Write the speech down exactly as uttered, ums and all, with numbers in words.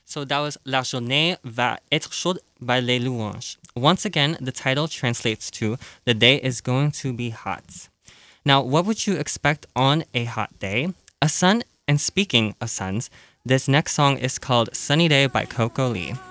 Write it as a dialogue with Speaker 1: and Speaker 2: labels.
Speaker 1: So that was La journée va être chaude by Les Louanges. Once again, the title translates to The Day is Going to Be Hot. Now, what would you expect on a hot day? A sun, and speaking of suns, this next song is called Sunny Day by Coco Lee.